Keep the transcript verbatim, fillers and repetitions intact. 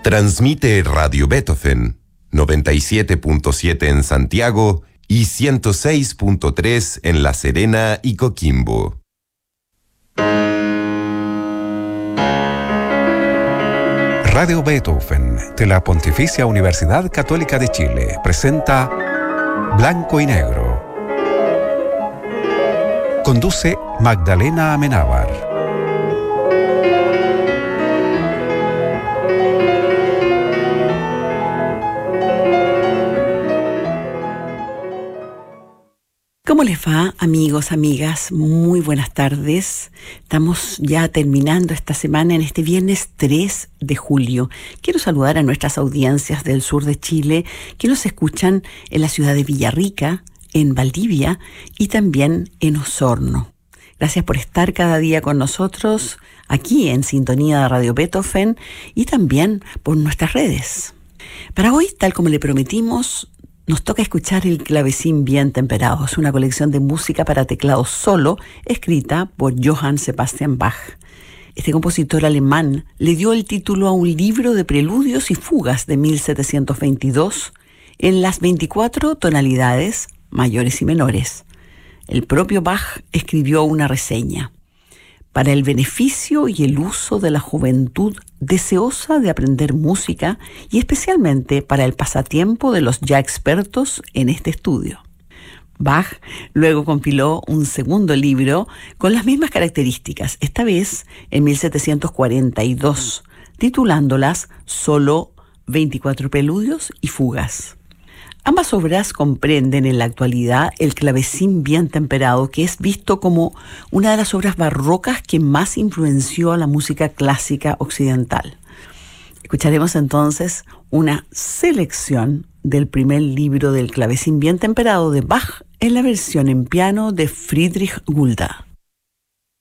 Transmite Radio Beethoven, noventa y siete punto siete en Santiago y ciento seis punto tres en La Serena y Coquimbo. Radio Beethoven de la Pontificia Universidad Católica de Chile presenta Blanco y Negro. Conduce Magdalena Amenábar. ¿Cómo les va, amigos, amigas? Muy buenas tardes. Estamos ya terminando esta semana en este viernes tres de julio. Quiero saludar a nuestras audiencias del sur de Chile que nos escuchan en la ciudad de Villarrica, en Valdivia y también en Osorno. Gracias por estar cada día con nosotros aquí en sintonía de Radio Beethoven y también por nuestras redes. Para hoy, tal como le prometimos, nos toca escuchar el Clavecín bien temperado. Es una colección de música para teclado solo, escrita por Johann Sebastian Bach. Este compositor alemán le dio el título a un libro de preludios y fugas de mil setecientos veintidós en las veinticuatro tonalidades mayores y menores. El propio Bach escribió una reseña. Para el beneficio y el uso de la juventud deseosa de aprender música y especialmente para el pasatiempo de los ya expertos en este estudio. Bach luego compiló un segundo libro con las mismas características, esta vez en mil setecientos cuarenta y dos, titulándolas solo veinticuatro preludios y fugas. Ambas obras comprenden en la actualidad el Clavecín bien temperado, que es visto como una de las obras barrocas que más influenció a la música clásica occidental. Escucharemos entonces una selección del primer libro del Clavecín bien temperado de Bach en la versión en piano de Friedrich Gulda.